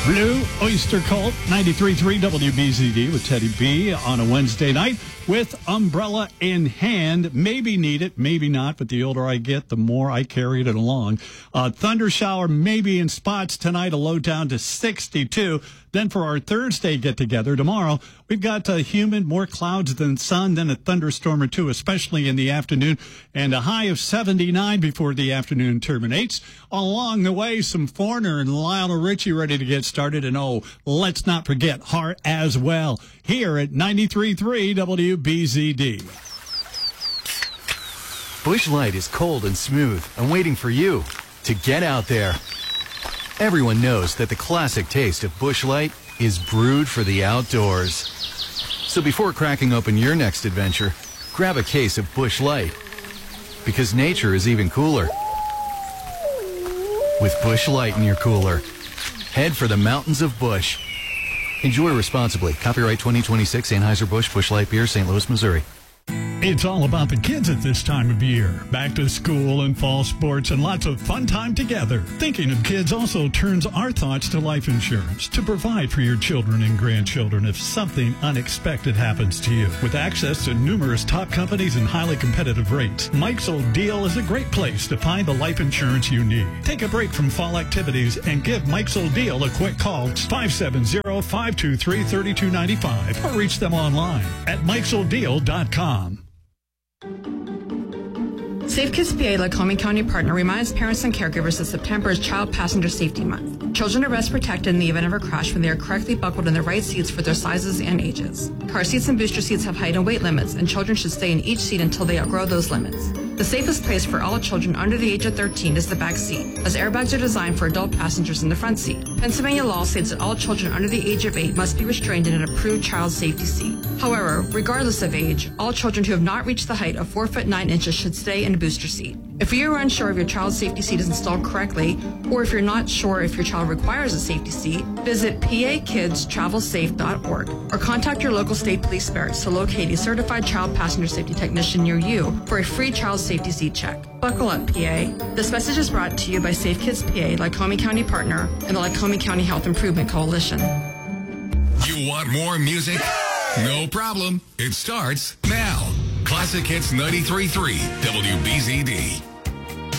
Blue Oyster Cult, 93.3 WBZD with Teddy B on a Wednesday night with umbrella in hand. Maybe need it, maybe not, but the older I get, the more I carry it along. Thunder shower maybe in spots tonight, a low down to 62. Then for our Thursday get-together tomorrow, we've got humid, more clouds than sun, then a thunderstorm or two, especially in the afternoon, and a high of 79 before the afternoon terminates. Along the way, some Foreigner and Lionel Richie ready to get started, and let's not forget Heart as well, here at 93.3 WBZD. Busch Light is cold and smooth and waiting for you to get out there. Everyone knows that the classic taste of Busch Light is brewed for the outdoors. So before cracking open your next adventure, grab a case of Busch Light, because nature is even cooler with Busch Light in your cooler. Head for the mountains of Busch. Enjoy responsibly. Copyright 2026 Anheuser-Busch Busch Light Beer, St. Louis, Missouri. It's all about the kids at this time of year. Back to school and fall sports and lots of fun time together. Thinking of kids also turns our thoughts to life insurance to provide for your children and grandchildren if something unexpected happens to you. With access to numerous top companies and highly competitive rates, Mike's Old Deal is a great place to find the life insurance you need. Take a break from fall activities and give Mike's Old Deal a quick call. It's 570-523-3295 or reach them online at Mike'sOldDeal.com. Safe Kids PA, Lycoming County partner, reminds parents and caregivers that September is Child Passenger Safety Month. Children are best protected in the event of a crash when they are correctly buckled in the right seats for their sizes and ages. Car seats and booster seats have height and weight limits, and children should stay in each seat until they outgrow those limits. The safest place for all children under the age of 13 is the back seat, as airbags are designed for adult passengers in the front seat. Pennsylvania law states that all children under the age of 8 must be restrained in an approved child safety seat. However, regardless of age, all children who have not reached the height of 4 foot 9 inches should stay in a booster seat. If you are unsure if your child's safety seat is installed correctly, or if you're not sure if your child requires a safety seat, visit pakidstravelsafe.org or contact your local state police barracks to locate a certified child passenger safety technician near you for a free child safety seat check. Buckle up, PA. This message is brought to you by Safe Kids PA, Lycoming County partner, and the Lycoming County Health Improvement Coalition. You want more music? No problem. It starts now. Classic Hits 93.3 WBZD.